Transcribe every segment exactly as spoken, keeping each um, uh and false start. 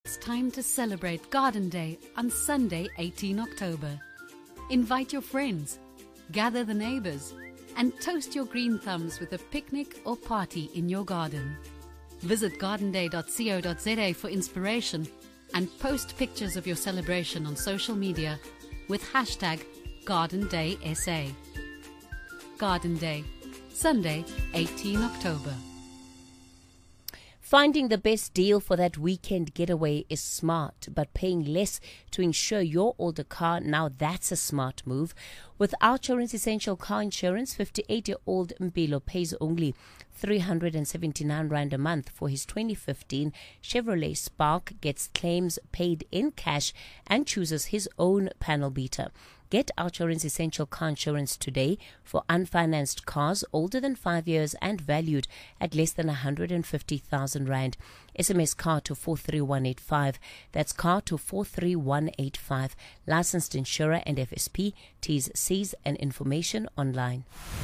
It's time to celebrate Garden Day on Sunday, eighteenth October. Invite your friends, gather the neighbors, and toast your green thumbs with a picnic or party in your garden. Visit garden day dot co dot za for inspiration and post pictures of your celebration on social media with hashtag Garden Day S A. Garden Day, Sunday, eighteenth October. Finding the best deal for that weekend getaway is smart, but paying less to insure your older car, now that's a smart move. With OUTsurance Essential Car Insurance, fifty-eight-year-old Mpilo pays only three hundred seventy-nine rand a month for his twenty fifteen Chevrolet Spark, gets claims paid in cash, and chooses his own panel beater. Get OUTsurance Essential Car Insurance today for unfinanced cars older than five years and valued at less than one hundred fifty thousand rand. S M S CAR to four three one eight five. That's CAR to four three one eight five. Licensed insurer and F S P. T's, C's and information online.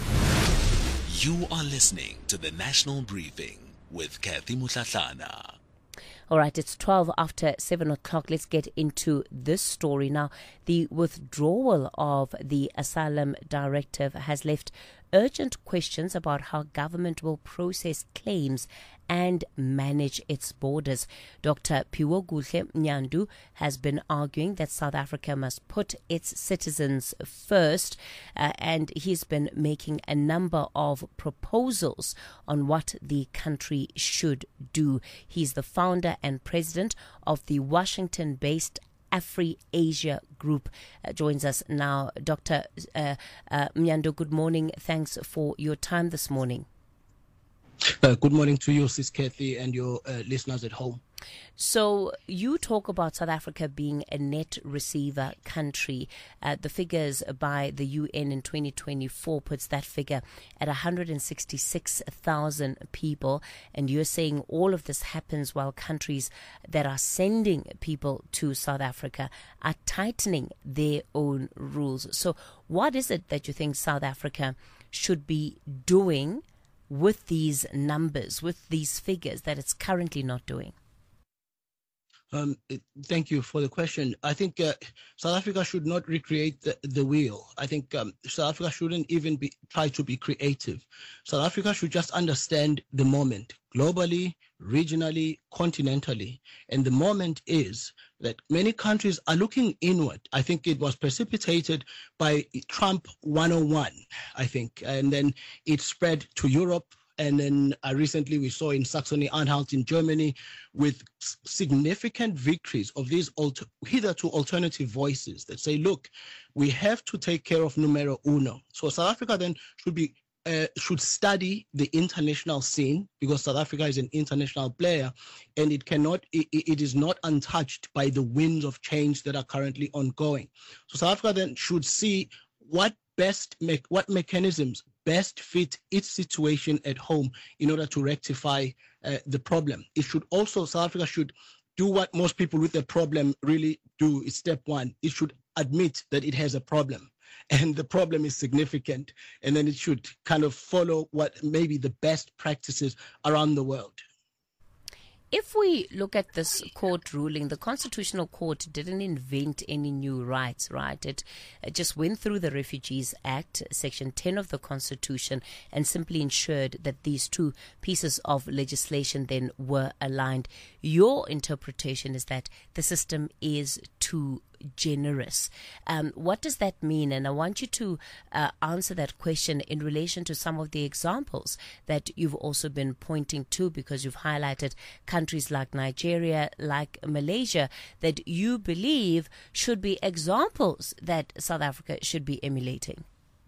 You are listening to the National Briefing with Kathy Mutlatlana. All right, it's twelve after seven o'clock. Let's get into this story now. The withdrawal of the asylum directive has left urgent questions about how government will process claims and manage its borders. Doctor Phiwo Guhle Nyandu has been arguing that South Africa must put its citizens first, uh, and he's been making a number of proposals on what the country should do. He's the founder and president of the Washington-based Afri-Asia Group. Uh, joins us now. Doctor Uh, uh, Nyandu, good morning. Thanks for your time this morning. Uh, good morning to you, Sis Kathy, and your uh, listeners at home. So you talk about South Africa being a net receiver country. Uh, the figures by the U N in twenty twenty-four puts that figure at one hundred sixty-six thousand people. And you're saying all of this happens while countries that are sending people to South Africa are tightening their own rules. So what is it that you think South Africa should be doing with these numbers, with these figures that it's currently not doing? Um, thank you for the question. I think uh, South Africa should not recreate the, the wheel. I think um, South Africa shouldn't even be try to be creative. South Africa should just understand the moment, globally, regionally, continentally. And the moment is that many countries are looking inward. I think it was precipitated by Trump one oh one, I think, and then it spread to Europe. And then uh, recently we saw in Saxony-Anhalt in Germany with s- significant victories of these alter- hitherto alternative voices that say, look, we have to take care of numero uno. So South Africa then should be uh, should study the international scene, because South Africa is an international player and it cannot, it, it is not untouched by the winds of change that are currently ongoing. So South Africa then should see what best make what mechanisms best fit its situation at home in order to rectify uh, the problem. It should also, South Africa should do what most people with a problem really do. Is step one. It should admit that it has a problem and the problem is significant, and then it should kind of follow what maybe the best practices around the world. If we look at this court ruling, the Constitutional Court didn't invent any new rights, right? It, it just went through the Refugees Act, Section ten of the Constitution, and simply ensured that these two pieces of legislation then were aligned. Your interpretation is that the system is too generous. Um, what does that mean? And I want you to uh, answer that question in relation to some of the examples that you've also been pointing to, because you've highlighted countries like Nigeria, like Malaysia, that you believe should be examples that South Africa should be emulating.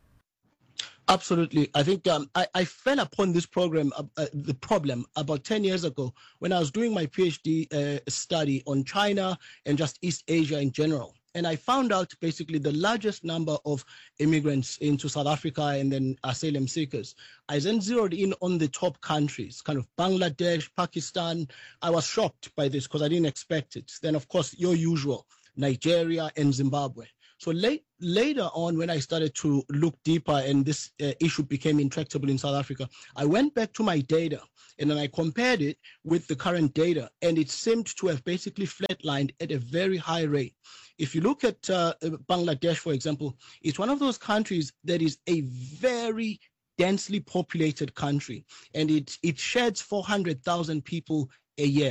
Absolutely. I think um, I, I fell upon this program, uh, uh, the problem, about ten years ago when I was doing my PhD uh, study on China and just East Asia in general. And I found out basically the largest number of immigrants into South Africa and then asylum seekers. I then zeroed in on the top countries, kind of Bangladesh, Pakistan. I was shocked by this because I didn't expect it. Then, of course, your usual, Nigeria and Zimbabwe. So late, later on, when I started to look deeper and this uh, issue became intractable in South Africa, I went back to my data and then I compared it with the current data, and it seemed to have basically flatlined at a very high rate. If you look at uh, Bangladesh, for example, it's one of those countries that is a very densely populated country, and it, it sheds four hundred thousand people a year.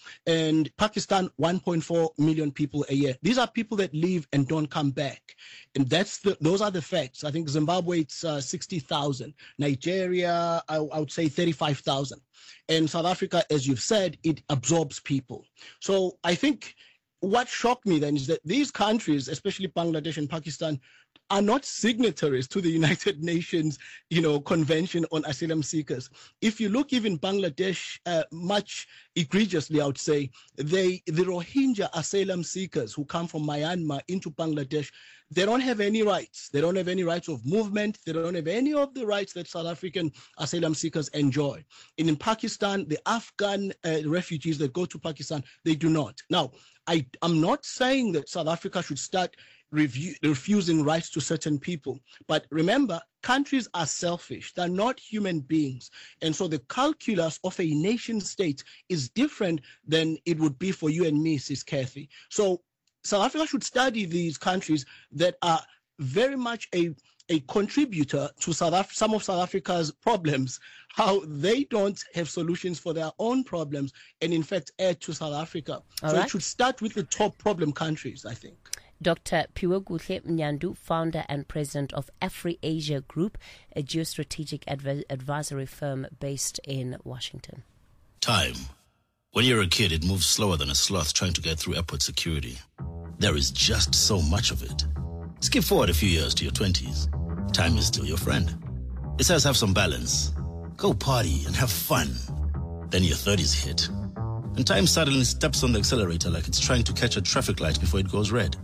And Pakistan, one point four million people a year. These are people that leave and don't come back. And that's the, those are the facts. I think Zimbabwe, it's uh, sixty thousand. Nigeria, I, I would say thirty-five thousand. And South Africa, as you've said, it absorbs people. So I think what shocked me then is that these countries, especially Bangladesh and Pakistan, are not signatories to the United Nations, you know, Convention on Asylum Seekers. If you look even Bangladesh, uh, much egregiously, I would say, they the Rohingya asylum seekers who come from Myanmar into Bangladesh, they don't have any rights. They don't have any rights of movement. They don't have any of the rights that South African asylum seekers enjoy. And in Pakistan, the Afghan uh, refugees that go to Pakistan, they do not. Now, I, I'm not saying that South Africa should start review, refusing rights to certain people. But remember, countries are selfish. They're not human beings. And so the calculus of a nation state is different than it would be for you and me, Sis Kathy. So South Africa should study these countries that are very much a, a contributor to South Af- some of South Africa's problems, how they don't have solutions for their own problems, and in fact add to South Africa. All so right. It should start with the top problem countries, I think. Doctor Piwe Mnyandu, founder and president of Afri-Asia Group, a geostrategic adv- advisory firm based in Washington. Time. When you're a kid, it moves slower than a sloth trying to get through airport security. There is just so much of it. Skip forward a few years to your twenties. Time is still your friend. It says have some balance. Go party and have fun. Then your thirties hit. And time suddenly steps on the accelerator like it's trying to catch a traffic light before it goes red.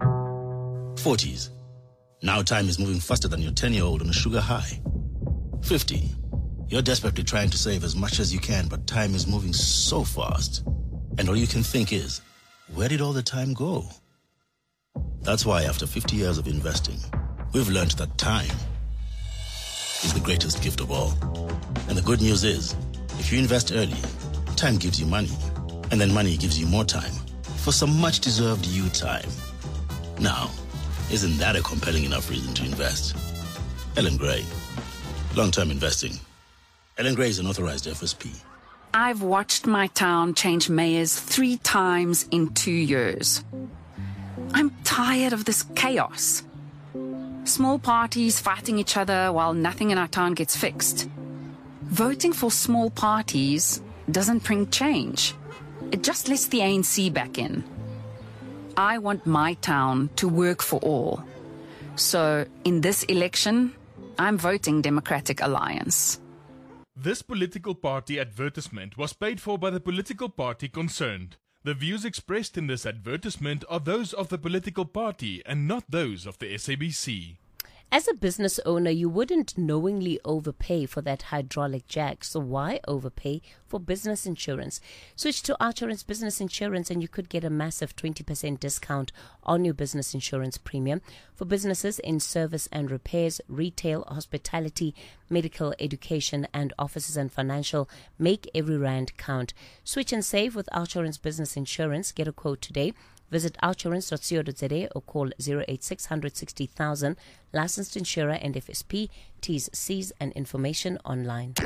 forties. Now time is moving faster than your ten-year-old on a sugar high. fifty. You're desperately trying to save as much as you can, but time is moving so fast. And all you can think is, where did all the time go? That's why after fifty years of investing, we've learned that time is the greatest gift of all. And the good news is, if you invest early, time gives you money. And then money gives you more time for some much-deserved you time. Now, isn't that a compelling enough reason to invest? Ellen Gray, long-term investing. Ellen Gray is an authorized F S P. I've watched my town change mayors three times in two years. I'm tired of this chaos. Small parties fighting each other while nothing in our town gets fixed. Voting for small parties doesn't bring change. It just lets the A N C back in. I want my town to work for all. So, in this election, I'm voting Democratic Alliance. This political party advertisement was paid for by the political party concerned. The views expressed in this advertisement are those of the political party and not those of the S A B C. As a business owner, you wouldn't knowingly overpay for that hydraulic jack. So why overpay for business insurance? Switch to Outsurance Business Insurance and you could get a massive twenty percent discount on your business insurance premium for businesses in service and repairs, retail, hospitality, medical, education, and offices and financial. Make every rand count. Switch and save with Outsurance Business Insurance. Get a quote today. Visit outsurance dot co dot za or call zero eight six zero zero six zero thousand. Licensed insurer and F S P. T's, C's and information online.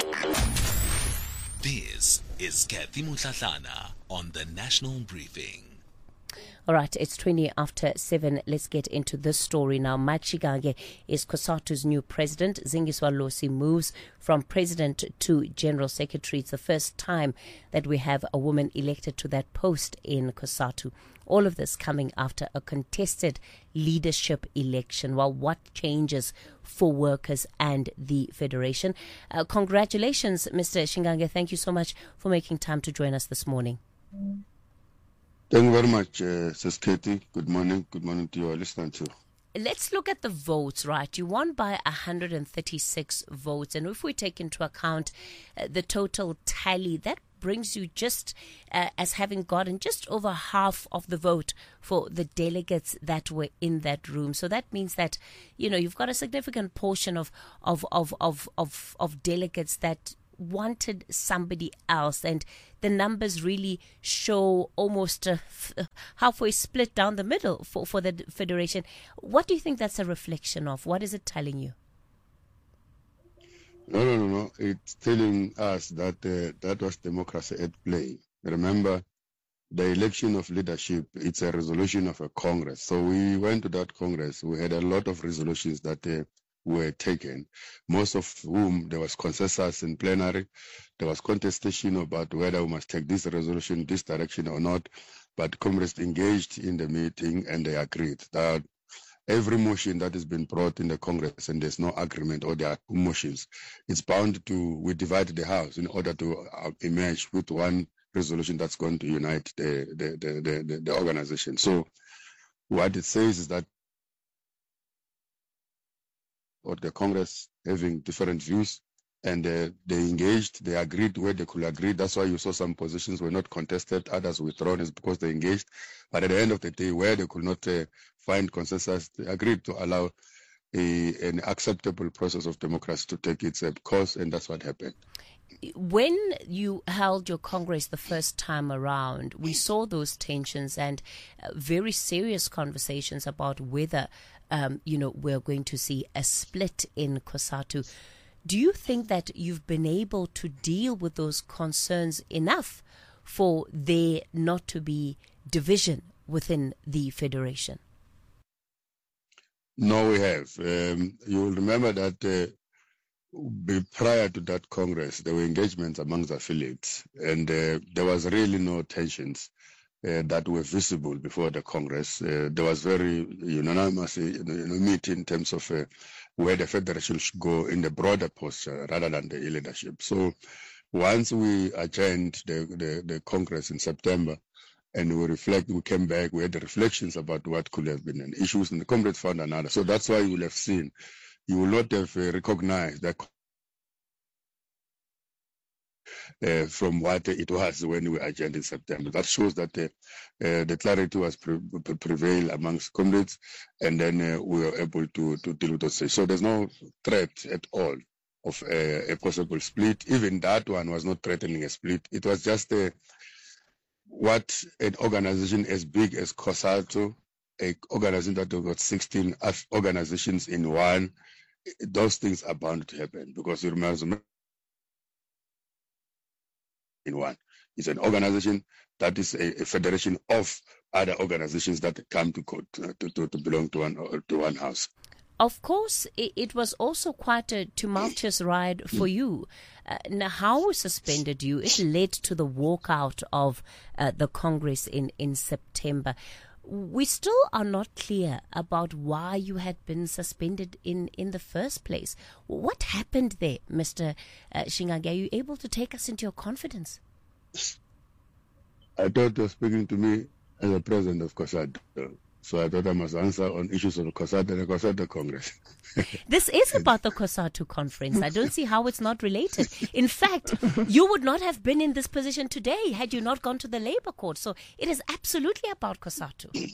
This is Kathy Mutlatlana on the National Briefing. All right, it's twenty after seven. Let's get into this story now. Mike Shigange is COSATU's new president. Zingiswa Losi moves from president to general secretary. It's the first time that we have a woman elected to that post in COSATU. All of this coming after a contested leadership election. Well, what changes for workers and the Federation? Uh, congratulations, Mister Shigange. Thank you so much for making time to join us this morning. Thank you very much, uh, Sis Katie. Good morning. Good morning to your listeners too. Let's look at the votes, right? You won by one hundred thirty-six votes. And if we take into account uh, the total tally, that brings you just uh, as having gotten just over half of the vote for the delegates that were in that room. So that means that, you know, you've got a significant portion of of of of of, of delegates that wanted somebody else, and the numbers really show almost a f- halfway split down the middle for, for the Federation. What do you think that's a reflection of? What is it telling you? No, no, no, no. It's telling us that uh, that was democracy at play. Remember, the election of leadership, it's a resolution of a Congress. So we went to that Congress. We had a lot of resolutions that uh, were taken, most of whom there was consensus in plenary. There was contestation about whether we must take this resolution, this direction or not. But Congress engaged in the meeting and they agreed that every motion that has been brought in the Congress and there's no agreement, or there are two motions, it's bound to, we divide the House in order to uh, emerge with one resolution that's going to unite the, the, the, the, the, the organization. So what it says is that or the Congress having different views, and uh, they engaged, they agreed where they could agree. That's why you saw some positions were not contested, others withdrawn, is because they engaged. But at the end of the day, where they could not uh, find consensus, they agreed to allow a, an acceptable process of democracy to take its uh, course, and that's what happened. When you held your Congress the first time around, we saw those tensions and uh, very serious conversations about whether, um, you know, we're going to see a split in COSATU. Do you think that you've been able to deal with those concerns enough for there not to be division within the Federation? No, we have. Um, you will remember that uh, prior to that Congress, there were engagements amongst affiliates, and uh, there was really no tensions uh, that were visible before the Congress. Uh, there was very unanimous you know, meeting in terms of uh, where the Federation should go in the broader posture rather than the leadership. So once we adjourned the, the, the Congress in September, and we reflect, we came back, we had the reflections about what could have been an issues, and the Congress found another. So that's why you will have seen, you will not have uh, recognized that uh, from what it was when we adjourned in September. That shows that uh, uh, the clarity was pre- pre- prevail amongst comrades, and then uh, we were able to, to deal with those. So there's no threat at all of uh, a possible split. Even that one was not threatening a split. It was just a what an organization as big as COSATU, an organization that has got sixteen organizations in one, those things are bound to happen because you remember in one. It's an organization that is a, a federation of other organizations that come to, to, to, to belong to one, to one house. Of course, it was also quite a tumultuous ride for you. Uh, Nahawu suspended you. It led to the walkout of uh, the Congress in, in September. We still are not clear about why you had been suspended in, in the first place. What happened there, Mister Uh, Shingange? Are you able to take us into your confidence? I thought you were speaking to me as a president of COSATU. So I thought I must answer on issues of COSATU and the COSATU Congress. This is about the COSATU conference. I don't see how it's not related. In fact, you would not have been in this position today had you not gone to the labor court. So it is absolutely about COSATU.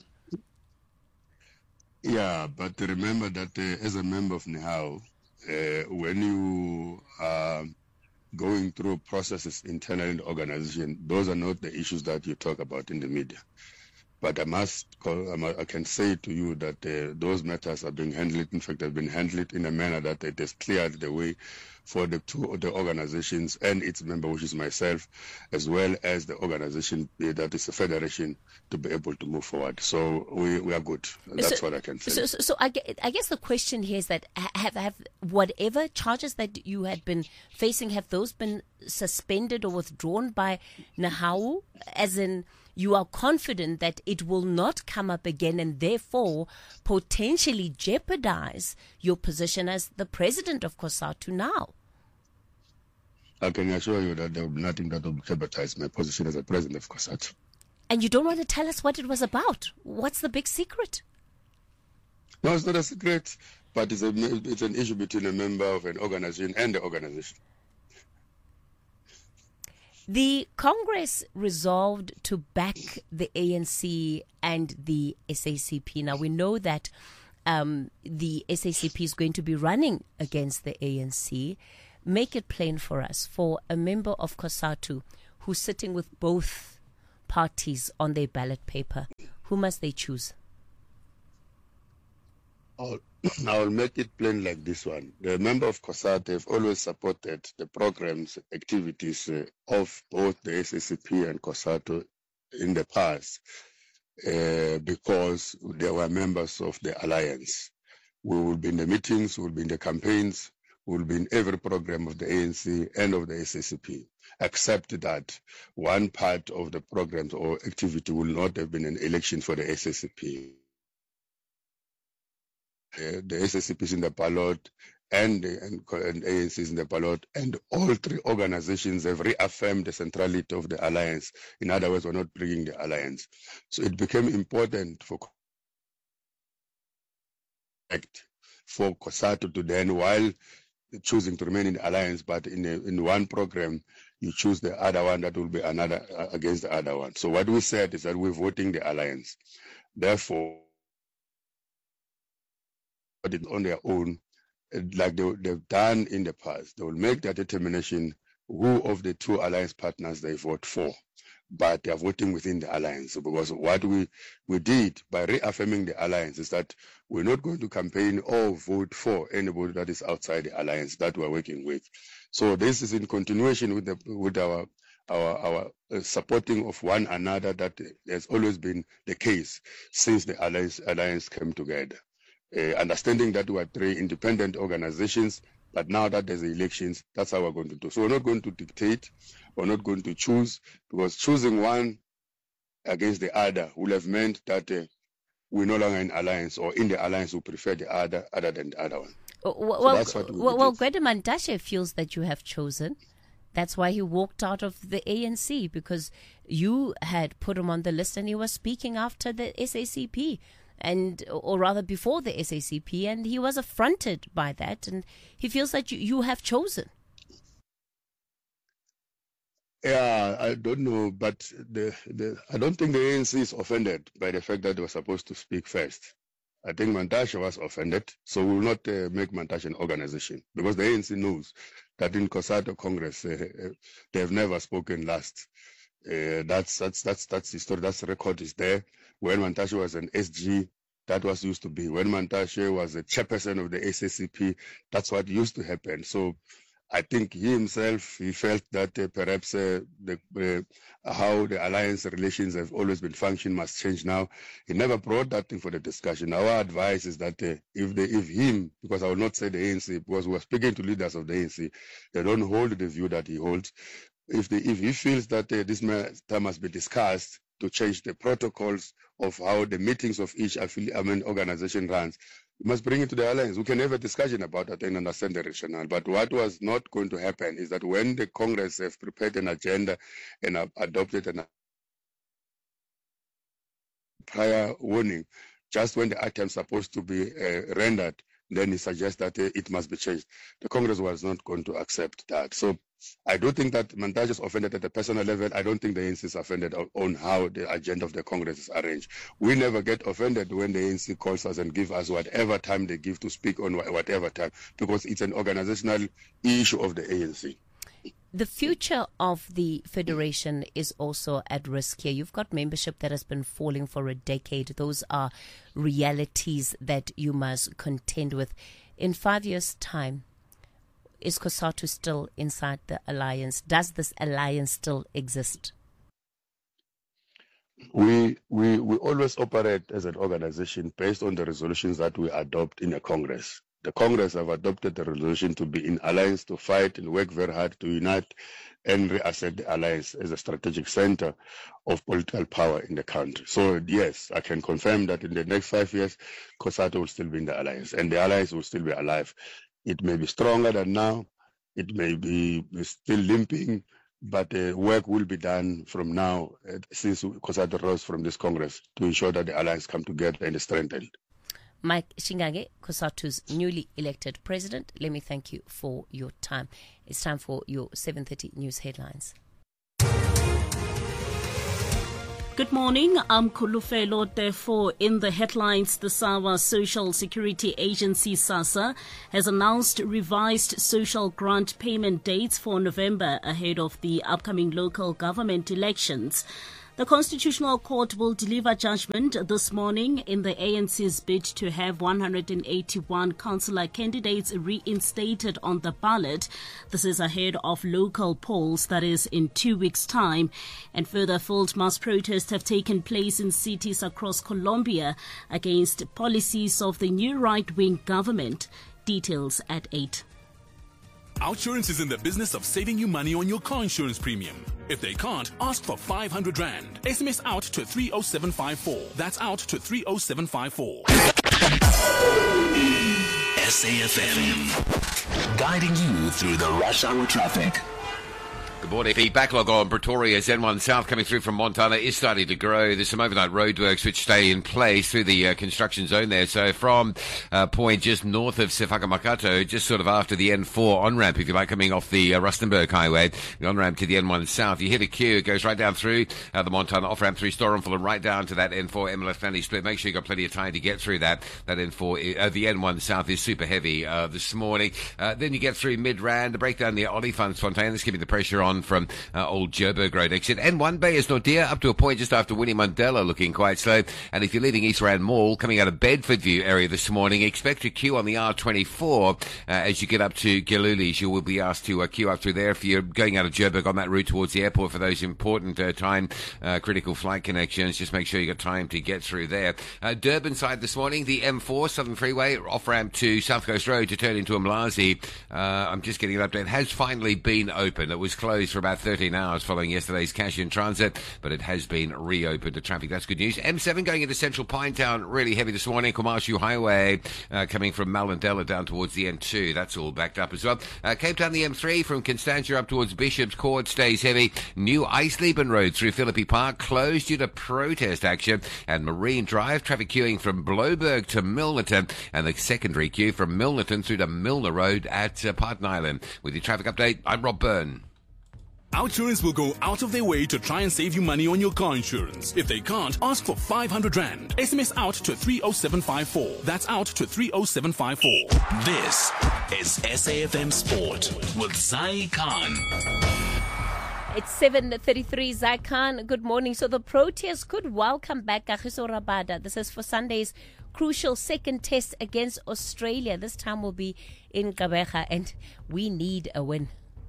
Yeah, but remember that uh, as a member of Nahawu, uh, when you are going through processes internally in the organization, those are not the issues that you talk about in the media. But I must, call, I can say to you that uh, those matters are being handled. In fact, have been handled in a manner that it has cleared the way for the two the organizations and its member, which is myself, as well as the organization that is a federation, to be able to move forward. So we, we are good. That's so, what I can say. So, so, so I, I guess the question here is that have have whatever charges that you had been facing, have those been suspended or withdrawn by Nahawu, as in you are confident that it will not come up again and therefore potentially jeopardize your position as the president of COSATU now? I can assure you that there will be nothing that will jeopardize my position as a president of COSATU. And you don't want to tell us what it was about? What's the big secret? No, it's not a secret, but it's, a, it's an issue between a member of an organization and the organization. The Congress resolved to back the A N C and the S A C P. Now, we know that um, the S A C P is going to be running against the A N C. Make it plain for us, for a member of COSATU who's sitting with both parties on their ballot paper, who must they choose? I'll, I'll make it plain like this one. The member of COSATU have always supported the programs, activities uh, of both the S A C P and COSATU in the past uh, because they were members of the alliance. We will be in the meetings, we will be in the campaigns, we will be in every program of the A N C and of the S A C P, except that one part of the programs or activity will not have been an election for the S A C P. Uh, the S A C P is in the ballot and the and, and A N C is in the ballot, and all three organizations have reaffirmed the centrality of the alliance. In other words, we're not bringing the alliance. So it became important for for COSATU to then, while choosing to remain in the alliance, but in a, in one program, you choose the other one that will be another uh, against the other one. So what we said is that we're voting the alliance. Therefore, it on their own, like they, they've done in the past. They will make their determination who of the two alliance partners they vote for, but they are voting within the alliance. Because what we, we did by reaffirming the alliance is that we're not going to campaign or vote for anybody that is outside the alliance that we're working with. So this is in continuation with the with our our our uh, supporting of one another that has always been the case since the alliance alliance came together. Uh, understanding that we are three independent organizations, but now that there's elections, that's how we're going to do. So we're not going to dictate, we're not going to choose, because choosing one against the other will have meant that uh, we're no longer in alliance, or in the alliance we prefer the other other than the other one. Well, so well, that's what we well, well Gwede Mantashe feels that you have chosen. That's why he walked out of the A N C, because you had put him on the list and he was speaking after the S A C P. And, or rather before the S A C P, and he was affronted by that, and he feels that you, you have chosen. Yeah, I don't know, but the, the I don't think the A N C is offended by the fact that they were supposed to speak first. I think Mantashe was offended, so we will not uh, make Mantashe an organization, because the A N C knows that in COSATU Congress uh, uh, they have never spoken last. Uh, that's that's that's that's the story. That's the record is there. When Mantashe was an S G, that was used to be. When Mantashe was a chairperson of the S A C P, that's what used to happen. So I think he himself, he felt that uh, perhaps uh, the, uh, how the alliance relations have always been functioning must change now. He never brought that thing for the discussion. Our advice is that uh, if they, if him, because I will not say the A N C, because we are speaking to leaders of the A N C, they don't hold the view that he holds. If, the, if he feels that uh, this matter must be discussed to change the protocols of how the meetings of each affiliate I mean, organization runs, we must bring it to the alliance. We can have a discussion about that and understand the rationale. But what was not going to happen is that when the Congress have prepared an agenda and have adopted an prior warning, just when the item is supposed to be uh, rendered, then he suggests that uh, it must be changed. The Congress was not going to accept that. So I do think that Mantashe is offended at a personal level. I don't think the A N C is offended on how the agenda of the Congress is arranged. We never get offended when the A N C calls us and give us whatever time they give to speak on whatever time, because it's an organizational issue of the A N C. The future of the Federation is also at risk here. You've got membership that has been falling for a decade. Those are realities that you must contend with. In five years' time, is COSATU still inside the alliance? Does this alliance still exist? We, we, we always operate as an organization based on the resolutions that we adopt in a Congress. The Congress have adopted the resolution to be in alliance, to fight and work very hard to unite and reassert the alliance as a strategic center of political power in the country. So yes, I can confirm that in the next five years, COSATU will still be in the alliance, and the alliance will still be alive. It may be stronger than now, it may be still limping, but uh, work will be done from now, uh, since COSATU rose from this Congress, to ensure that the alliance come together and is strengthened. Mike Shingange, COSATU's newly elected president, let me thank you for your time. It's time for your seven thirty news headlines. Good morning, I'm Kulufelo. Therefore, in the headlines, the SAWA Social Security Agency, SASSA, has announced revised social grant payment dates for November ahead of the upcoming local government elections. The Constitutional Court will deliver judgment this morning in the A N C's bid to have one hundred eighty-one councillor candidates reinstated on the ballot. This is ahead of local polls, that is in two weeks' time. And further field mass protests have taken place in cities across Colombia against policies of the new right-wing government. Details at eight. Outsurance is in the business of saving you money on your car insurance premium. If they can't, ask for five hundred rand. S M S out to three oh seven five four. That's out to three oh seven five four. S A F M, guiding you through the rush hour traffic. Good morning. The backlog on Pretoria's N one South coming through from Montana is starting to grow. There's some overnight roadworks which stay in place through the uh, construction zone there. So from uh, point just north of Sefaka-Makato, just sort of after the N four on-ramp, if you like, coming off the uh, Rustenburg Highway, the on-ramp to the N one South, you hit a queue, it goes right down through uh, the Montana off-ramp through Storenville and right down to that N four Emmerich-Lanley split. Make sure you've got plenty of time to get through that. That N four, uh, the N one South is super heavy uh, this morning. Uh, then you get through Midrand, the breakdown near Olifantsfontein. That's keeping the pressure on from uh, Old Joburg Road exit. N one Beyers-Naudé up to a point just after Winnie Mandela, looking quite slow. And if you're leaving East Rand Mall, coming out of Bedford View area this morning, expect a queue on the R twenty-four uh, as you get up to Gilulis. You will be asked to uh, queue up through there if you're going out of Joburg on that route towards the airport for those important uh, time uh, critical flight connections. Just make sure you got time to get through there. Uh, Durban side this morning, the M four Southern Freeway off-ramp to South Coast Road to turn into Umlazi. Uh, I'm just getting an update. Has finally been open. It was closed for about thirteen hours following yesterday's cash in transit, but it has been reopened to traffic. That's good news. M seven going into Central Pinetown, really heavy this morning. Komarshu Highway uh, coming from Malindela down towards the N two. That's all backed up as well. Uh, Cape Town, the M three from Constantia up towards Bishop's Court stays heavy. New Eisleben Road through Philippi Park closed due to protest action. And Marine Drive, traffic queuing from Bloberg to Milnerton, and the secondary queue from Milnerton through to Milner Road at uh, Parton Island. With your traffic update, I'm Rob Byrne. Outsurance will go out of their way to try and save you money on your car insurance. If they can't, ask for five hundred rand. S M S out to three oh seven five four. That's out to three oh seven five four. This is S A F M Sport with Zai Khan. It's seven thirty-three, Zai Khan. Good morning. So the Proteas could welcome back Kagiso Rabada. This is for Sunday's crucial second test against Australia. This time will be in Gqeberha, and we need a win.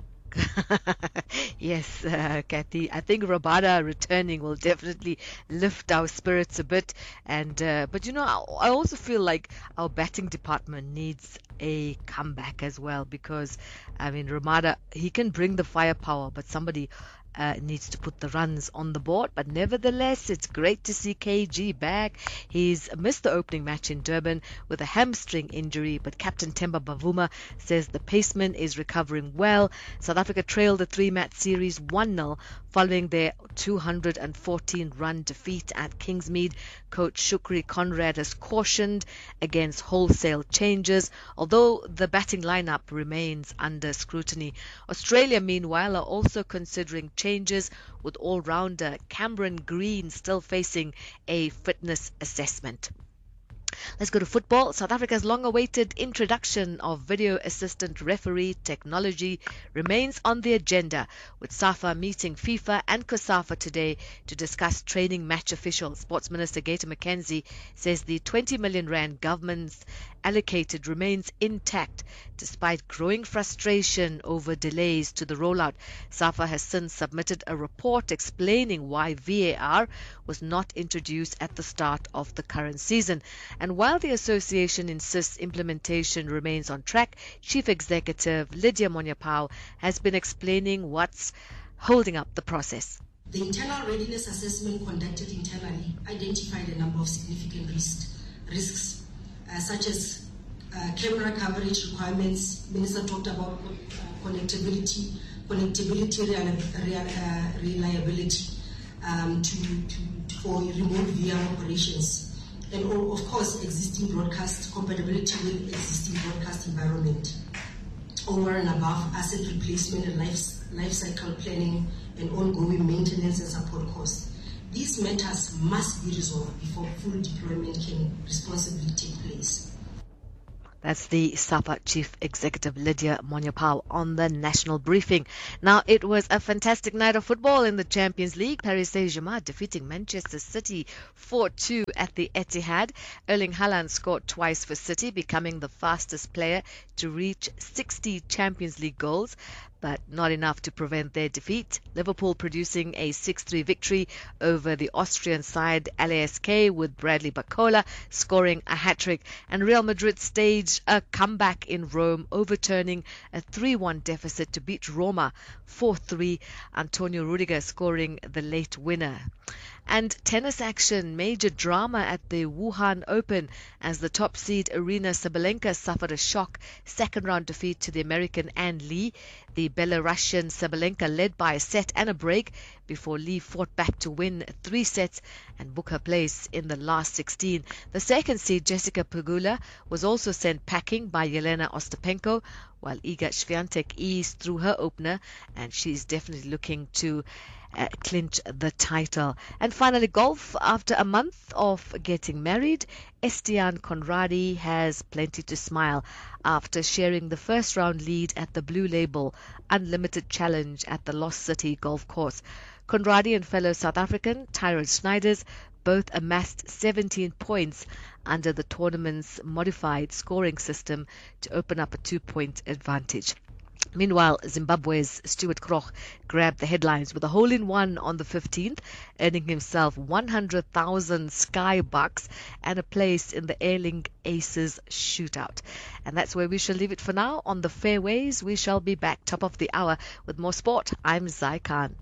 Yes, uh, Kathy, I think Rabada returning will definitely lift our spirits a bit. And uh, but you know, I, I also feel like our batting department needs a comeback as well, because I mean, Rabada, he can bring the firepower, but somebody Uh, needs to put the runs on the board. But nevertheless, it's great to see K G back. He's missed the opening match in Durban with a hamstring injury, but Captain Temba Bavuma says the paceman is recovering well. South Africa trailed the three-match series one nil following their two hundred fourteen run defeat at Kingsmead. Coach Shukri Conrad has cautioned against wholesale changes, although the batting lineup remains under scrutiny. Australia, meanwhile, are also considering changes, with all-rounder Cameron Green still facing a fitness assessment. Let's go to football. South Africa's long-awaited introduction of video assistant referee technology remains on the agenda, with SAFA meeting FIFA and COSAFA today to discuss training match officials. Sports Minister Gator McKenzie says the twenty million rand government's allocated remains intact despite growing frustration over delays to the rollout. SAFA has since submitted a report explaining why V A R was not introduced at the start of the current season. And while the association insists implementation remains on track, Chief Executive Lydia Monyapao has been explaining what's holding up the process. The internal readiness assessment conducted internally identified a number of significant risks, risks uh, such as uh, camera coverage requirements. Minister talked about uh, connectivity, connectivity real, real, uh, reliability um, to, to, for remote V R operations, and all, of course existing broadcast compatibility with existing broadcast environment. Over and above asset replacement and life, life cycle planning and ongoing maintenance and support costs. these matters must be resolved before full deployment can responsibly take place. That's the SAPA Chief Executive Lydia Monyapao on the national briefing. Now, it was a fantastic night of football in the Champions League. Paris Saint-Germain defeating Manchester City four two at the Etihad. Erling Haaland scored twice for City, becoming the fastest player to reach sixty Champions League goals, but not enough to prevent their defeat. Liverpool producing a six three victory over the Austrian side L A S K with Bradley Barcola scoring a hat-trick, and Real Madrid staged a comeback in Rome, overturning a three one deficit to beat Roma four three, Antonio Rudiger scoring the late winner. And tennis action, major drama at the Wuhan Open as the top seed Aryna Sabalenka suffered a shock second round defeat to the American Ann Lee. The Belarusian Sabalenka led by a set and a break before Lee fought back to win three sets and book her place in the last sixteen. The second seed Jessica Pegula was also sent packing by Yelena Ostapenko, while Iga Swiatek eased through her opener, and she's definitely looking to Uh, clinch the title. And finally, golf. After a month of getting married, Estiaan Conradi has plenty to smile after sharing the first round lead at the Blue Label Unlimited Challenge at the Lost City Golf Course. Conradi and fellow South African Tyrone Schneiders both amassed seventeen points under the tournament's modified scoring system to open up a two-point advantage. Meanwhile, Zimbabwe's Stuart Kroch grabbed the headlines with a hole-in-one on the fifteenth, earning himself one hundred thousand Sky Bucks and a place in the Airlink Aces shootout. And that's where we shall leave it for now. On the fairways, we shall be back top of the hour with more sport. I'm Zai Khan.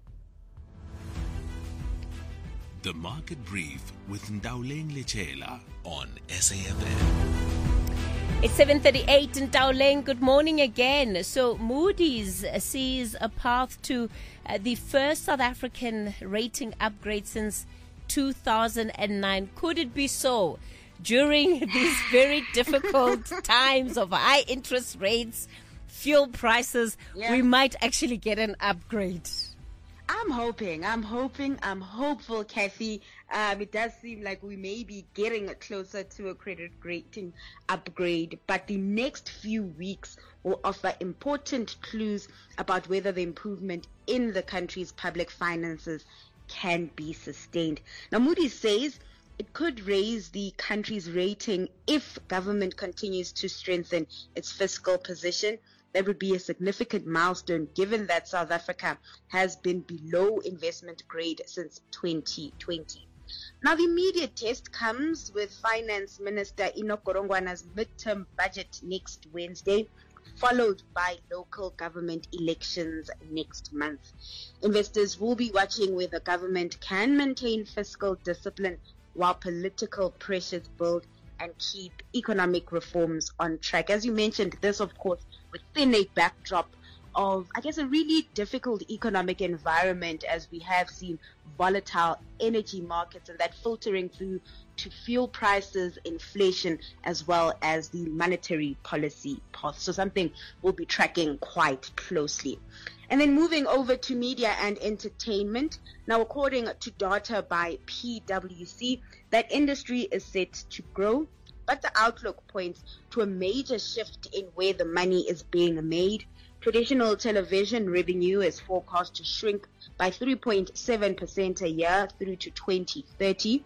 The Market Brief with Ndauleng Lechela on S A F M. It's seven thirty-eight in Ndauleng. Good morning again. So Moody's sees a path to uh, the first South African rating upgrade since two thousand nine. Could it be so? During these very difficult times of high interest rates, fuel prices, yeah. we might actually get an upgrade. I'm hoping, I'm hoping, I'm hopeful, Kathy. Um, it does seem like we may be getting closer to a credit rating upgrade, but the next few weeks will offer important clues about whether the improvement in the country's public finances can be sustained. Now, Moody's says it could raise the country's rating if government continues to strengthen its fiscal position. That would be a significant milestone given that South Africa has been below investment grade since twenty twenty. Now, the immediate test comes with Finance Minister Enoch Godongwana's midterm budget next Wednesday, followed by local government elections next month. Investors will be watching whether government can maintain fiscal discipline while political pressures build and keep economic reforms on track. As you mentioned, this, of course, within a backdrop of, I guess, a really difficult economic environment, as we have seen volatile energy markets and that filtering through to fuel prices, inflation, as well as the monetary policy path. So something we'll be tracking quite closely. And then moving over to media and entertainment. Now, according to data by P W C, that industry is set to grow, but the outlook points to a major shift in where the money is being made. Traditional television revenue is forecast to shrink by three point seven percent a year through to twenty thirty,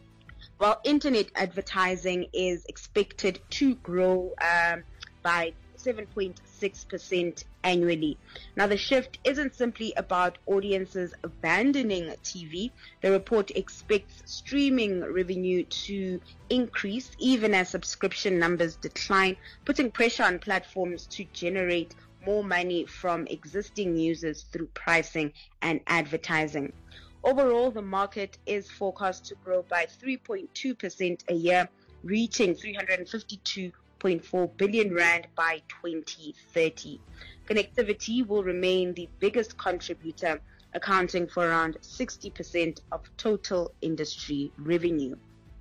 while internet advertising is expected to grow um, by seven point six percent annually. Now, the shift isn't simply about audiences abandoning T V. The report expects streaming revenue to increase even as subscription numbers decline, putting pressure on platforms to generate more money from existing users through pricing and advertising. Overall, the market is forecast to grow by three point two percent a year, reaching three hundred fifty-two point four billion rand by twenty thirty. Connectivity will remain the biggest contributor, accounting for around sixty percent of total industry revenue.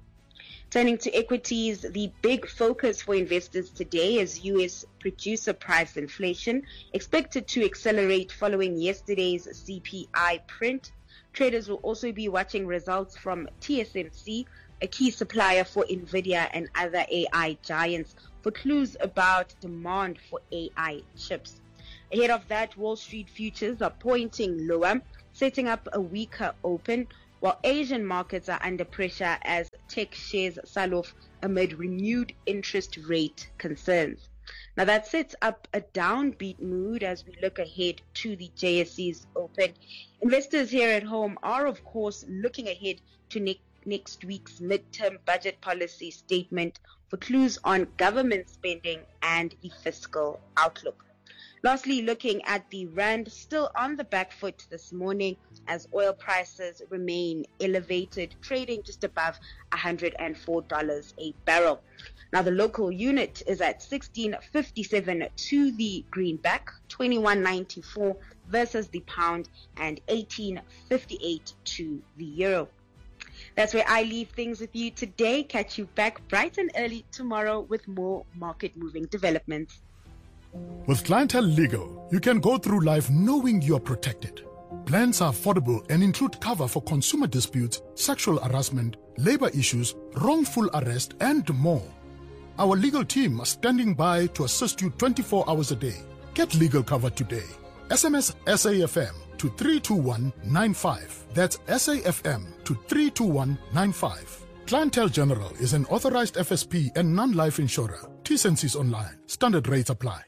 Turning to equities, the big focus for investors today is U S producer price inflation, expected to accelerate following yesterday's C P I print. Traders will also be watching results from T S M C, a key supplier for NVIDIA and other A I giants, for clues about demand for A I chips. Ahead of that, Wall Street futures are pointing lower, setting up a weaker open, while Asian markets are under pressure as tech shares sell off amid renewed interest rate concerns. Now that sets up a downbeat mood as we look ahead to the J S E's open. Investors here at home are, of course, looking ahead to ne- next week's midterm budget policy statement for clues on government spending and the fiscal outlook. Lastly, looking at the rand, still on the back foot this morning as oil prices remain elevated, trading just above one hundred four dollars a barrel. Now the local unit is at sixteen fifty-seven to the greenback, twenty-one ninety-four versus the pound, and eighteen fifty-eight to the euro. That's where I leave things with you today. Catch you back bright and early tomorrow with more market-moving developments. With Clientele Legal, you can go through life knowing you're protected. Plans are affordable and include cover for consumer disputes, sexual harassment, labor issues, wrongful arrest, and more. Our legal team are standing by to assist you twenty-four hours a day. Get legal cover today. S M S S A F M to three two one nine five. That's S A F M to three two one nine five. Clientele General is an authorized F S P and non-life insurer. T's and C's online. Standard rates apply.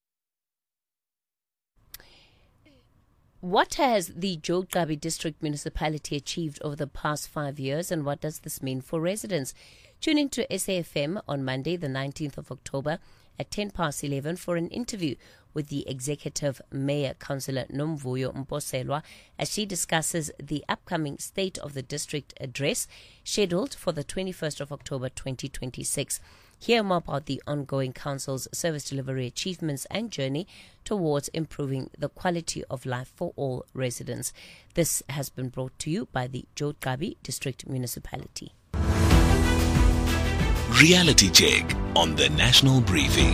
What has the Jogcabi District Municipality achieved over the past five years, and what does this mean for residents? Tune in to S A F M on Monday, the nineteenth of October at ten past eleven for an interview with the Executive Mayor, Councillor Nomvuyo Mposelwa, as she discusses the upcoming State of the District address scheduled for the twenty-first of October twenty twenty-six. Hear more about the ongoing Council's service delivery achievements and journey towards improving the quality of life for all residents. This has been brought to you by the Jogcabi District Municipality. Reality check on the National Briefing.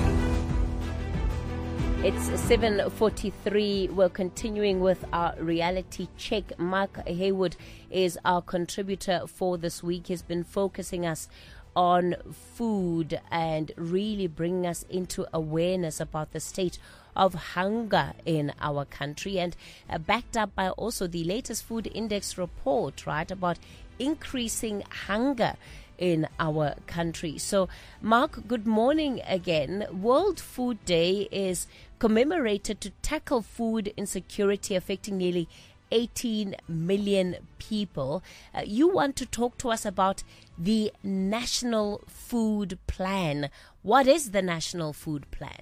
It's seven forty-three. We're continuing with our reality check. Mark Haywood is our contributor for this week. He's been focusing us on food and really bringing us into awareness about the state of hunger in our country, and uh, backed up by also the latest food index report, right, about increasing hunger in our country. So, Mark, good morning again. World Food Day is commemorated to tackle food insecurity affecting nearly eighteen million people. Uh, you want to talk to us about the National Food Plan. What is the National Food Plan?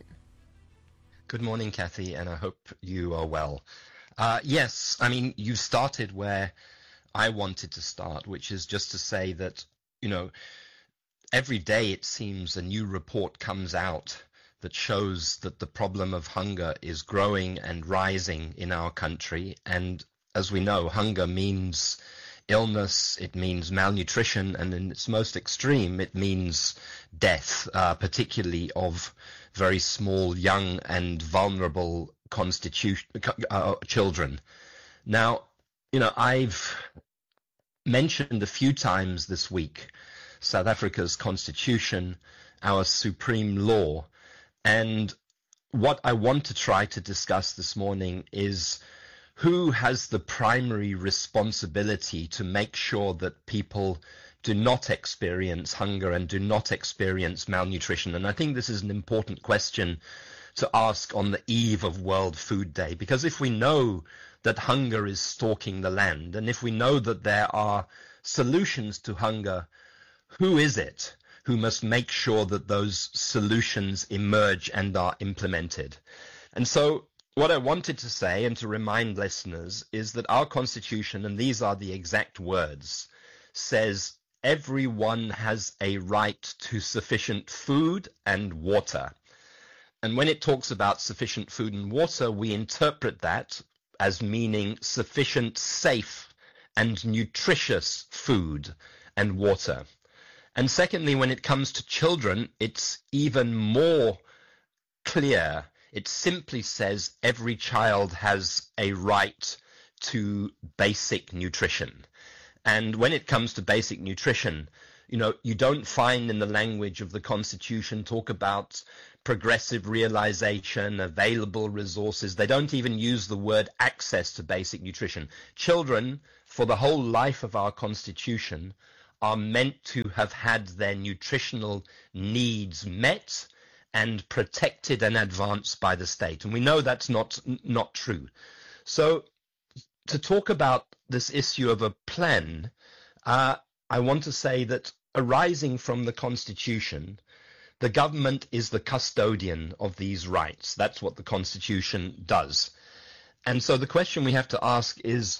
Good morning, Kathy, and I hope you are well. Uh, yes, I mean, you started where I wanted to start, which is just to say that, you know, every day it seems a new report comes out that shows that the problem of hunger is growing and rising in our country. And as we know, hunger means illness, it means malnutrition, and in its most extreme, it means death, uh, particularly of very small, young, and vulnerable constitution uh, children. Now, you know, I've mentioned a few times this week South Africa's constitution, our supreme law, and what I want to try to discuss this morning is who has the primary responsibility to make sure that people do not experience hunger and do not experience malnutrition. And I think this is an important question to ask on the eve of World Food Day, because if we know that hunger is stalking the land, and if we know that there are solutions to hunger, who is it who must make sure that those solutions emerge and are implemented? And so what I wanted to say and to remind listeners is that our Constitution, and these are the exact words, says everyone has a right to sufficient food and water. And when it talks about sufficient food and water, we interpret that as meaning sufficient, safe, and nutritious food and water. And secondly, when it comes to children, it's even more clear. It simply says every child has a right to basic nutrition. And when it comes to basic nutrition, you know, you don't find in the language of the Constitution talk about progressive realization, available resources. They don't even use the word access to basic nutrition. Children, for the whole life of our Constitution, are meant to have had their nutritional needs met and protected and advanced by the state. And we know that's not not true. So to talk about this issue of a plan, uh, I want to say that arising from the Constitution, the government is the custodian of these rights. That's what the Constitution does. And so the question we have to ask is,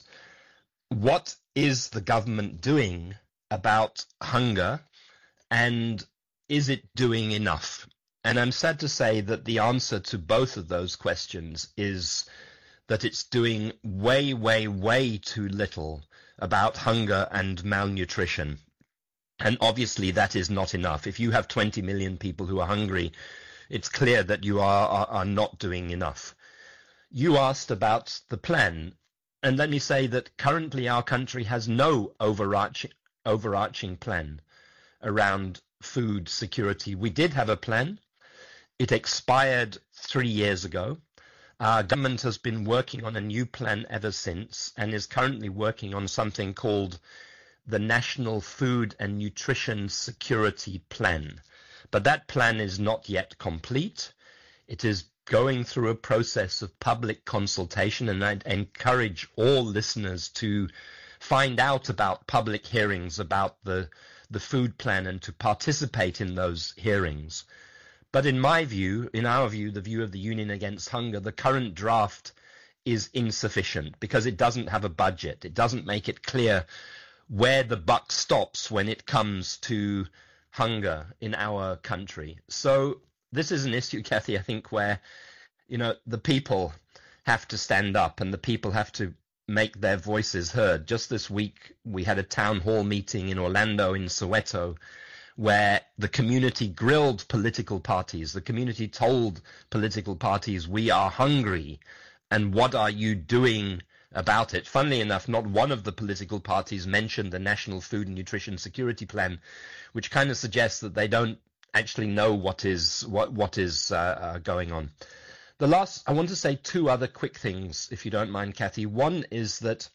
what is the government doing about hunger, and is it doing enough? And I'm sad to say that the answer to both of those questions is that it's doing way, way, way too little about hunger and malnutrition. And obviously that is not enough. If you have twenty million people who are hungry, it's clear that you are, are, are not doing enough. You asked about the plan, and let me say that currently our country has no overarching, overarching plan around food security. We did have a plan. It expired three years ago. Our government has been working on a new plan ever since and is currently working on something called the National Food and Nutrition Security Plan. But that plan is not yet complete. It is going through a process of public consultation, and I encourage all listeners to find out about public hearings about the, the food plan and to participate in those hearings. But in my view, in our view, the view of the Union Against Hunger, the current draft is insufficient because it doesn't have a budget. It doesn't make it clear where the buck stops when it comes to hunger in our country. So this is an issue, Kathy, I think, where, you know, the people have to stand up and the people have to make their voices heard. Just this week, we had a town hall meeting in Orlando, in Soweto, where the community grilled political parties. The community told political parties, we are hungry, and what are you doing about it? Funnily enough, not one of the political parties mentioned the National Food and Nutrition Security Plan, which kind of suggests that they don't actually know what is what what is uh, uh, going on. The last, I want to say two other quick things, if you don't mind, Kathy. One is that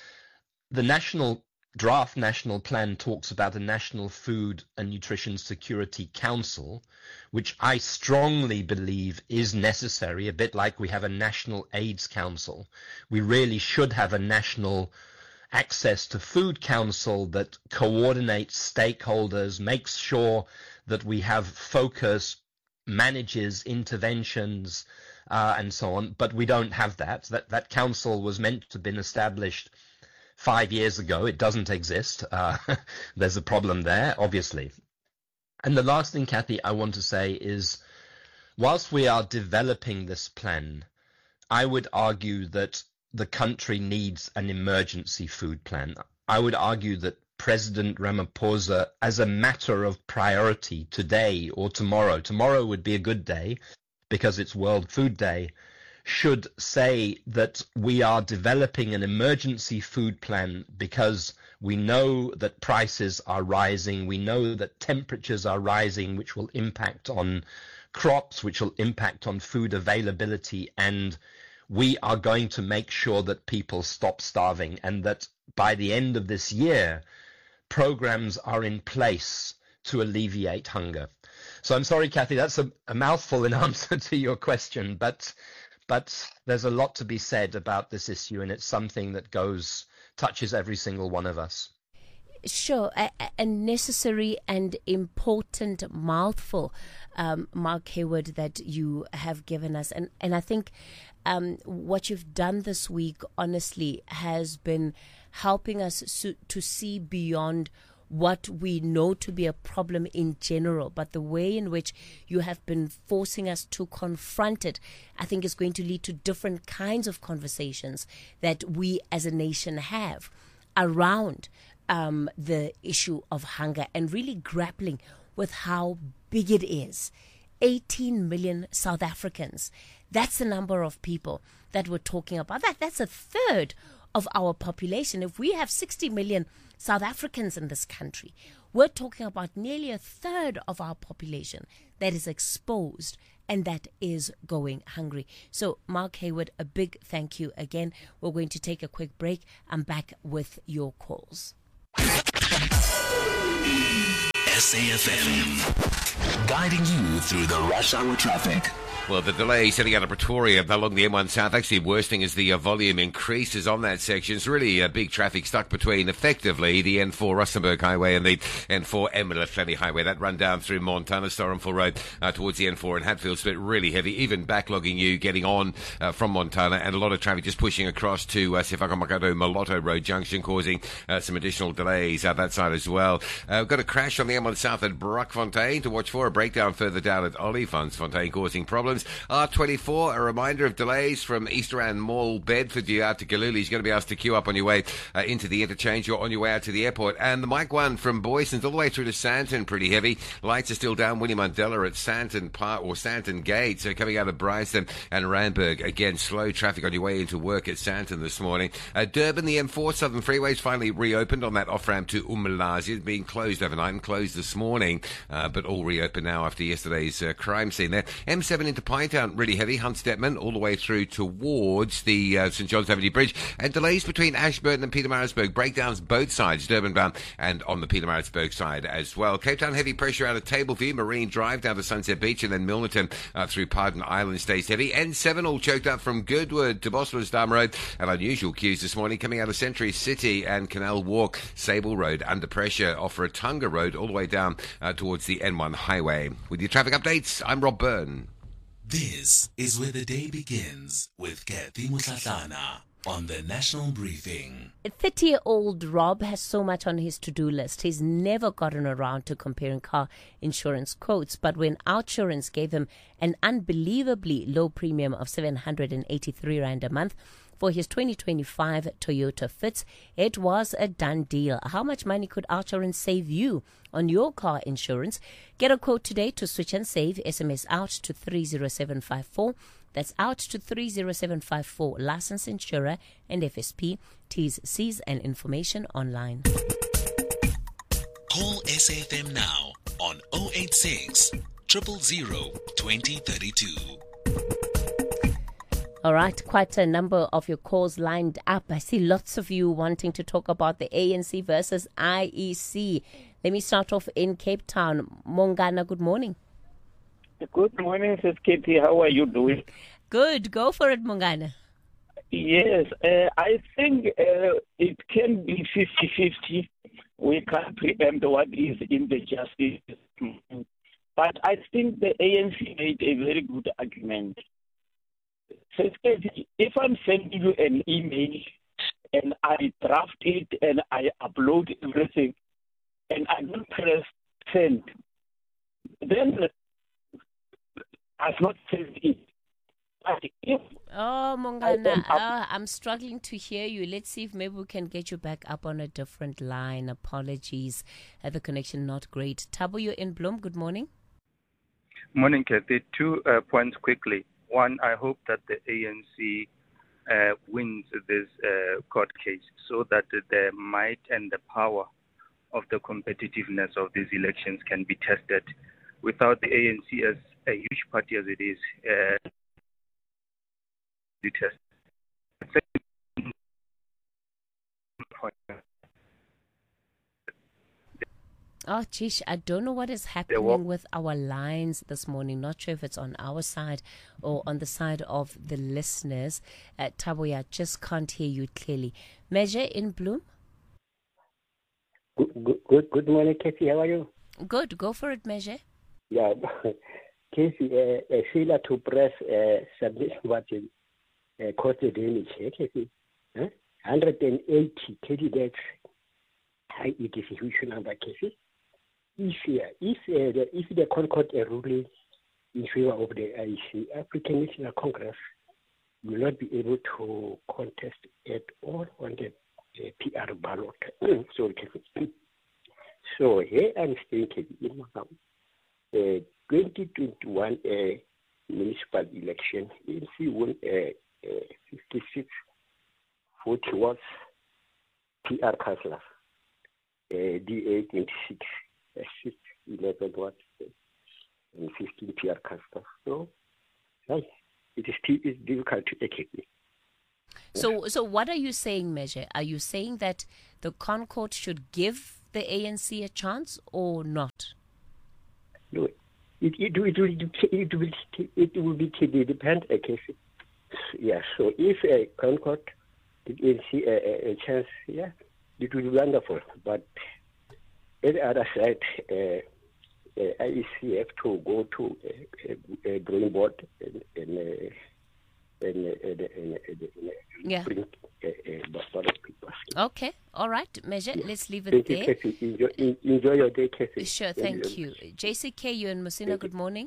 the national draft national plan talks about the National Food and Nutrition Security Council, which I strongly believe is necessary, a bit like we have a National AIDS Council. We really should have a National Access to Food Council that coordinates stakeholders, makes sure that we have focus, manages interventions, uh, and so on. But we don't have that. That, that council was meant to have been established five years ago. It doesn't exist. Uh, there's a problem there, obviously. And the last thing, Kathy, I want to say is, whilst we are developing this plan, I would argue that the country needs an emergency food plan. I would argue that President Ramaphosa, as a matter of priority today or tomorrow, tomorrow would be a good day because it's World Food Day, should say that we are developing an emergency food plan because we know that prices are rising, we know that temperatures are rising, which will impact on crops, which will impact on food availability, and we are going to make sure that people stop starving, and that by the end of this year, programs are in place to alleviate hunger. So I'm sorry, Kathy, that's a, a mouthful in answer to your question, but But there's a lot to be said about this issue, and it's something that goes, touches every single one of us. Sure, a, a necessary and important mouthful, um, Mark Hayward, that you have given us. And, and I think um, what you've done this week, honestly, has been helping us so, to see beyond what we know to be a problem in general, but the way in which you have been forcing us to confront it, I think is going to lead to different kinds of conversations that we as a nation have around um, the issue of hunger and really grappling with how big it is. eighteen million South Africans. That's the number of people that we're talking about. That That's a third of our population. If we have sixty million South Africans in this country, we're talking about nearly a third of our population that is exposed and that is going hungry. So, Mark Hayward, a big thank you again. We're going to take a quick break. I'm back with your calls. S A F M, guiding you through the rush hour traffic. Well, the delay setting out of Pretoria along the M one South actually worsening as the uh, volume increases on that section. It's really a uh, big traffic stuck between, effectively, the N four Rustenburg Highway and the N four Emerald Highway. That run down through Montana, Storenville Road, uh, towards the N four and Hatfield Split, really heavy, even backlogging you getting on uh, from Montana, and a lot of traffic just pushing across to uh, Sefaka-Makado Moloto Road Junction, causing uh, some additional delays out that side as well. Uh, we've got a crash on the M one South at Brockfontein to watch for, a breakdown further down at Olifantsfontein causing problems. R twenty-four, a reminder of delays from East Rand Mall, Bedford, you out to Galooly. You're going to be asked to queue up on your way uh, into the interchange or on your way out to the airport. And the Mike one from Boysons all the way through to Sandton, pretty heavy. Lights are still down. William Mandela at Sandton Park or Sandton Gate. So coming out of Bryanston and Randburg, again, slow traffic on your way into work at Sandton this morning. Uh, Durban, the M four Southern Freeway's finally reopened on that off-ramp to Umlazi. It's been closed overnight and closed this morning, uh, but all reopened now after yesterday's uh, crime scene there. M seven into Pinetown, really heavy. Hunt Stepman all the way through towards the uh, St John's Avenue Bridge, and delays between Ashburton and Pietermaritzburg. Breakdowns both sides, Durban bound and on the Pietermaritzburg side as well. Cape Town, heavy pressure out of Tableview, Marine Drive down to Sunset Beach, and then Milnerton uh, through Pardon Island stays heavy. N seven all choked up from Goodwood to Bosmansdam Road, and unusual queues this morning coming out of Century City and Canal Walk, Sable Road under pressure off Rotanga Road all the way down uh, towards the N one highway. With your traffic updates, I'm Rob Byrne. This is where the day begins with Kathy Mutlatlana on the National Briefing. thirty-year-old Rob has so much on his to-do list. He's never gotten around to comparing car insurance quotes, but when Outsurance gave him an unbelievably low premium of seven hundred eighty-three rand a month for his twenty twenty-five Toyota Fitz, it was a done deal. How much money could Outsurance save you on your car insurance? Get a quote today to switch and save. S M S out to three zero seven five four. That's out to three zero seven five four. Licensed insurer and F S P. T's, C's and information online. Call S A F M now on zero eight six, zero zero zero, two zero three two. All right, quite a number of your calls lined up. I see lots of you wanting to talk about the A N C versus I E C. Let me start off in Cape Town. Mongana, good morning. Good morning, Sis Katie. How are you doing? Good. Go for it, Mongana. Yes, uh, I think uh, it can be fifty-fifty. We can't preempt what is in the justice. But I think the A N C made a very good argument. So if I'm sending you an email and I draft it and I upload everything and I don't press send, then I've not sent it. But if oh, Mongana, uh, I'm struggling to hear you. Let's see if maybe we can get you back up on a different line. Apologies. Uh, the connection not great. Tabo, you're in Bloem. Good morning. Morning, Kathy. Two uh, points quickly. One, I hope that the A N C uh, wins this uh, court case so that the might and the power of the competitiveness of these elections can be tested. Without the A N C, as a huge party as it is, uh, to test. Oh, geez, I don't know what is happening with our lines this morning. Not sure if it's on our side or on the side of the listeners. Uh, Taboya, just can't hear you clearly. Measure in Bloem? Good, good, good morning, Casey. How are you? Good. Go for it, Measure. Yeah. Casey, uh, uh, failure to press uh, submit what you uh, caused the damage, eh, Casey? Huh? one hundred eighty candidates. It is a huge number, Casey. If, uh, if, uh, the, if the Concord uh, ruling in favor of the I E C, African National Congress will not be able to contest at all on the uh, P R ballot. so, so here I'm thinking, in the uh, twenty twenty-one uh, municipal election, A N C won uh, uh, fifty-six forty watts P R Chrysler, uh, D A twenty-six, uh, eleven watts, and fifteen P R Chrysler. So, hey, it is still it's difficult to educate. So, so what are you saying, Measure? Are you saying that the ConCourt should give the A N C a chance or not? No, it it it will it will it will be to depend a case. Yeah. So if a ConCourt give A N C a, a, a chance, yeah, it will be wonderful. But on the other side, uh, uh, I E C have to go to a, a, a drawing board and. and uh, And, and, and, and, and yeah. bring uh, uh, okay, all right, Measure. Yeah. Let's leave it thank there. You, Kathy. Enjoy, enjoy your day, Kathy. Sure, thank, thank you. you. J C K, you and Musina, good morning.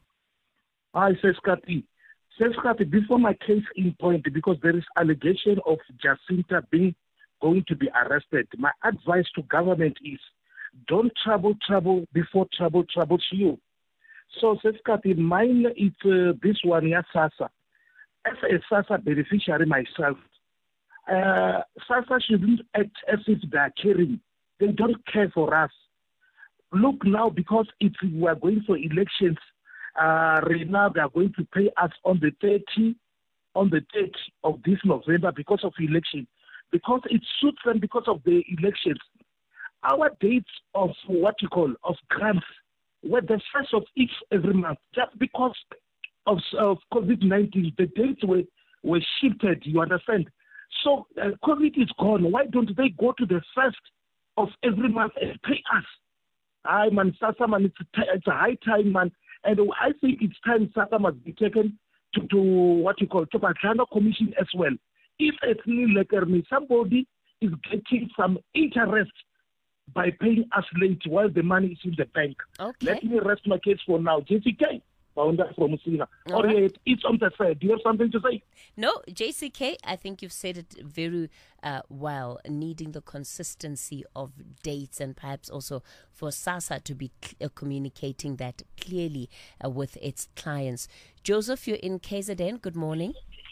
Hi, Seskati. Seskati, before my case in point, because there is allegation of Jacinta being going to be arrested, my advice to government is don't trouble trouble before trouble troubles you. So, Seskati, mine is uh, this one, yeah, SASSA. As a SASSA beneficiary myself, uh, SASSA shouldn't act as if they are caring. They don't care for us. Look now, because if we are going for elections, uh, right now they are going to pay us on the thirtieth, on the thirtieth of this November because of election. Because it suits them because of the elections. Our dates of what you call, of grants, were the first of each every month, just because of, of COVID nineteen, the dates were, were shifted, you understand? So uh, COVID is gone. Why don't they go to the first of every month and pay us? I man, SASSA, man, it's a, it's a high time, man. And I think it's time SASSA must be taken to, to what you call, to Patrana Commission as well. If it's like somebody is getting some interest by paying us late while the money is in the bank. Okay. Let me rest my case for now. J C K. Founder from Musina. Or right. It's on the side. Do you have something to say? No, J C K, I think you've said it very uh, well, needing the consistency of dates and perhaps also for SASSA to be cl- uh, communicating that clearly uh, with its clients. Joseph, you're in K Z N. Good morning.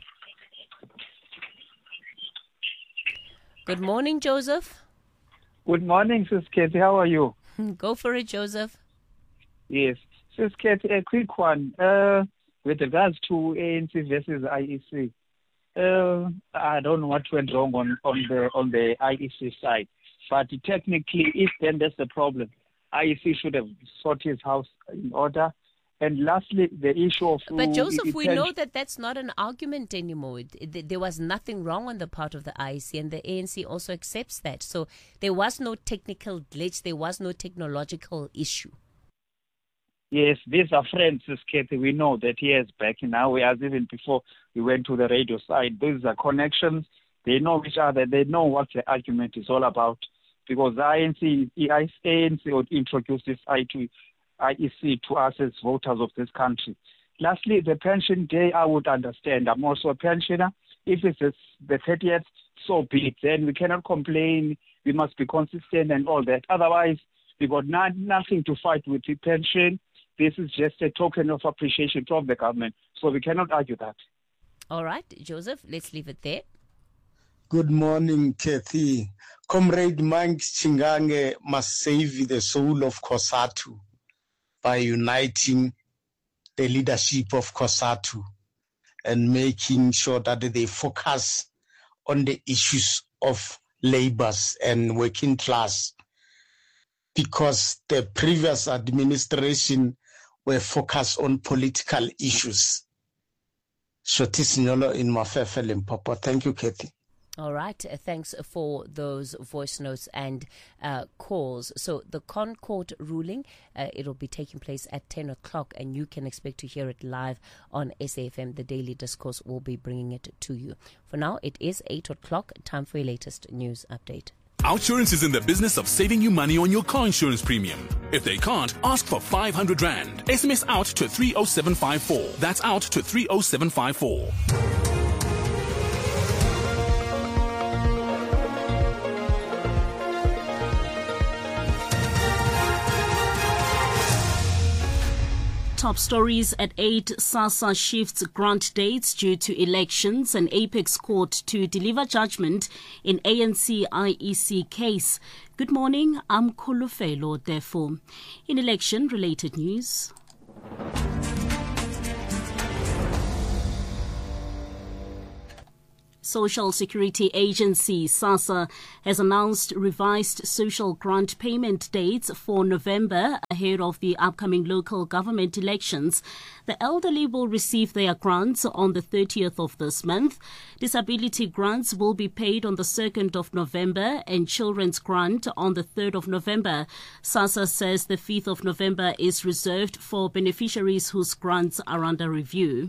Good morning, Joseph. Good morning, Sis Katie. How are you? Go for it, Joseph. Yes. Sis Katie, a quick one. Uh, with regards to A N C versus I E C, uh, I don't know what went wrong on, on the on the I E C side. But technically, if then that's the problem, I E C should have sorted his house in order. And lastly, the issue of... But Joseph, we know that that's not an argument anymore. It, it, there was nothing wrong on the part of the I E C, and the A N C also accepts that. So there was no technical glitch, there was no technological issue. Yes, these are friends, Kathy. We know that he is back now, whereas even before we went to the radio side, these are connections. They know each other. They know what the argument is all about. Because the I N C, the A N C would introduce this I E C to us as voters of this country. Lastly, the pension day, I would understand. I'm also a pensioner. If it's the thirtieth, so be it. Then we cannot complain. We must be consistent and all that. Otherwise, we got not, nothing to fight with the pension. This is just a token of appreciation from the government. So we cannot argue that. All right, Joseph, let's leave it there. Good morning, Kathy. Comrade Mike Chingange must save the soul of COSATU by uniting the leadership of COSATU and making sure that they focus on the issues of laborers and working class, because the previous administration were focused on political issues. Shotisinyolo in Mafefe, Limpopo. Thank you, Kathy. All right. Uh, thanks for those voice notes and uh, calls. So the ConCourt ruling, uh, it'll be taking place at ten o'clock, and you can expect to hear it live on S A F M. The Daily Discourse will be bringing it to you. For now, it is eight o'clock. Time for your latest news update. Outsurance is in the business of saving you money on your car insurance premium. If they can't, ask for five hundred rand. S M S out to three oh seven five four. That's out to three oh seven five four. top stories at eight, SASSA shifts grant dates due to elections and Apex Court to deliver judgment in A N C I E C case. Good morning, I'm Khulufelo Defo. In election-related news. Social Security Agency, SASSA, has announced revised social grant payment dates for November ahead of the upcoming local government elections. The elderly will receive their grants on the thirtieth of this month. Disability grants will be paid on the second of November and children's grant on the third of November. SASSA says the fifth of November is reserved for beneficiaries whose grants are under review.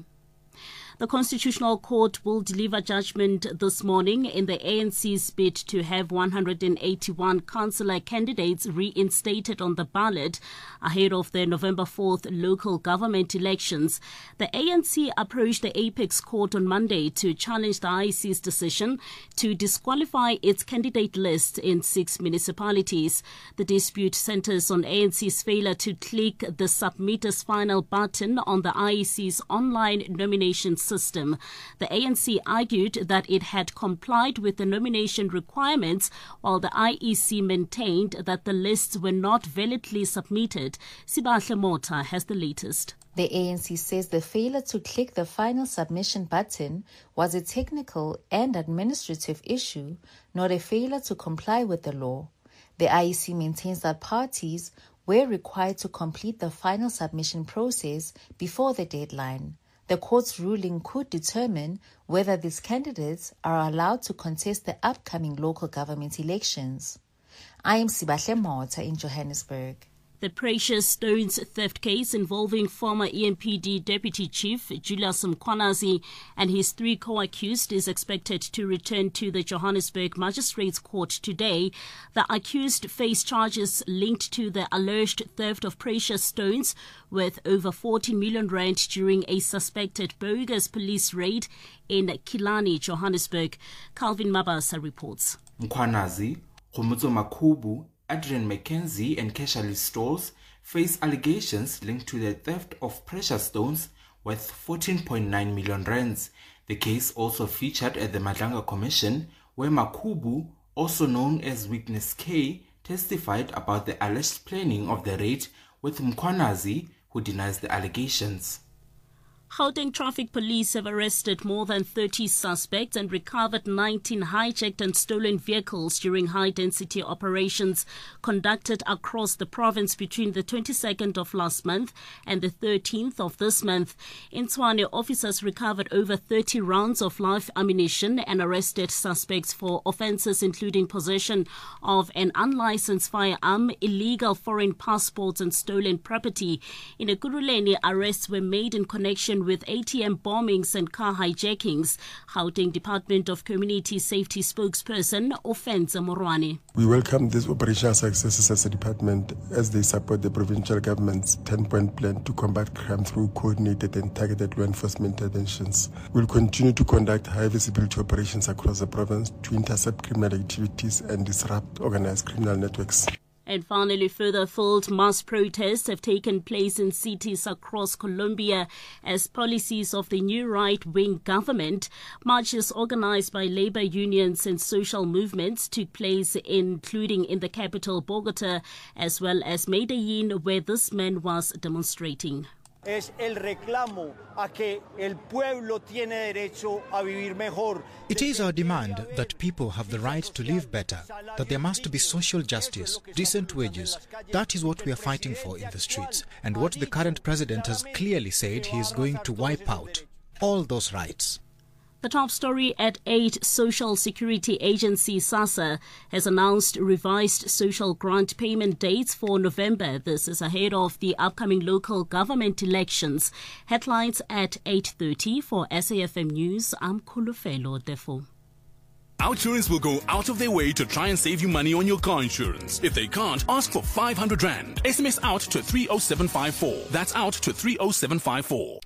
The Constitutional Court will deliver judgment this morning in the A N C's bid to have one hundred eighty-one councillor candidates reinstated on the ballot ahead of the November fourth local government elections. The A N C approached the Apex Court on Monday to challenge the I E C's decision to disqualify its candidate list in six municipalities. The dispute centres on A N C's failure to click the Submit as Final button on the I E C's online nomination system. The A N C argued that it had complied with the nomination requirements, while the I E C maintained that the lists were not validly submitted. Sibahle Mota has the latest. The A N C says the failure to click the final submission button was a technical and administrative issue, not a failure to comply with the law. The I E C maintains that parties were required to complete the final submission process before the deadline. The court's ruling could determine whether these candidates are allowed to contest the upcoming local government elections. I am Sibahle Mota in Johannesburg. The Precious Stones theft case involving former E M P D Deputy Chief Julius Mkhwanazi and his three co-accused is expected to return to the Johannesburg Magistrates Court today. The accused face charges linked to the alleged theft of precious stones worth over forty million rand during a suspected bogus police raid in Killarney, Johannesburg. Calvin Mabasa reports. Mkhwanazi, Khumutso Makhubu, Adrian McKenzie and Keshali Stolz face allegations linked to the theft of precious stones worth fourteen point nine million rands. The case also featured at the Madlanga Commission, where Makhubu, also known as Witness K, testified about the alleged planning of the raid, with Mkhwanazi, who denies the allegations. Gauteng Traffic Police have arrested more than thirty suspects and recovered nineteen hijacked and stolen vehicles during high-density operations conducted across the province between the twenty-second of last month and the thirteenth of this month. In Tshwane, officers recovered over thirty rounds of live ammunition and arrested suspects for offences including possession of an unlicensed firearm, illegal foreign passports and stolen property. In Ekurhuleni, arrests were made in connection with A T M bombings and car hijackings. Gauteng Department of Community Safety spokesperson Ofenza Morwane. We welcome these operational successes as a department as they support the provincial government's ten-point plan to combat crime through coordinated and targeted law enforcement interventions. We'll continue to conduct high-visibility operations across the province to intercept criminal activities and disrupt organized criminal networks. And finally, further field mass protests have taken place in cities across Colombia as policies of the new right-wing government. Marches organized by labor unions and social movements took place, including in the capital, Bogota, as well as Medellin, where this man was demonstrating. Es el reclamo a que el pueblo tiene derecho a vivir mejor. It is our demand that people have the right to live better, that there must be social justice, decent wages. That is what we are fighting for in the streets, and what the current president has clearly said he is going to wipe out. All those rights. The top story at eight, Social Security Agency SASSA has announced revised social grant payment dates for November. This is ahead of the upcoming local government elections. Headlines at eight thirty. For S A F M News, I'm Khulufelo Defo. Outsurance will go out of their way to try and save you money on your car insurance. If they can't, ask for five hundred rand. S M S out to three oh seven five four. That's out to three oh seven five four.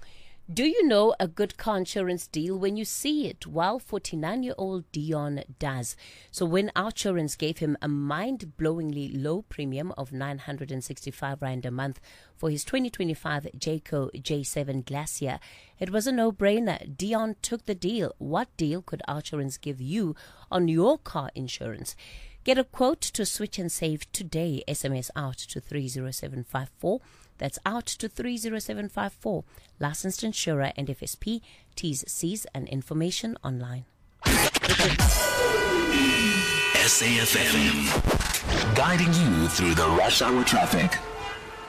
Do you know a good car insurance deal when you see it? Well, forty-nine-year-old Dion does. So when Outsurance gave him a mind-blowingly low premium of nine hundred sixty-five rand a month for his twenty twenty-five Jayco J seven Glacier, it was a no-brainer. Dion took the deal. What deal could Outsurance give you on your car insurance? Get a quote to switch and save today. S M S out to three zero seven five four. That's out to three zero seven five four. Licensed insurer and F S P. T's, C's and information online. S A F M, guiding you through the rush hour traffic.